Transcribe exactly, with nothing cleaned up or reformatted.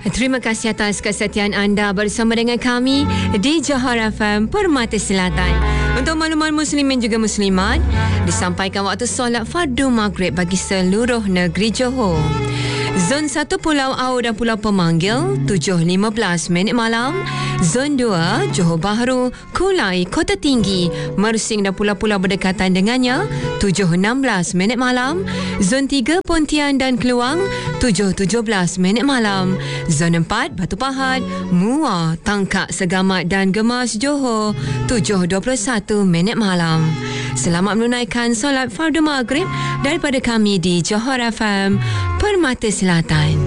Terima kasih atas kesetiaan anda bersama dengan kami di Johor F M Permata Selatan. Untuk makluman muslimin juga muslimat, disampaikan waktu solat fardu maghrib bagi seluruh negeri Johor. Zon satu Pulau Au dan Pulau Pemanggil tujuh lima belas minit malam. Zon dua Johor Bahru, Kulai, Kota Tinggi, Mersing dan pulau-pulau berdekatan dengannya tujuh enam belas minit malam. Zon tiga Pontian dan Keluang tujuh tujuh belas minit malam. Zon empat Batu Pahat, Muar, Tangkak, Segamat dan Gemas Johor tujuh dua puluh satu minit malam. Selamat menunaikan solat fardu maghrib daripada kami di Johor F M Permata Selatan.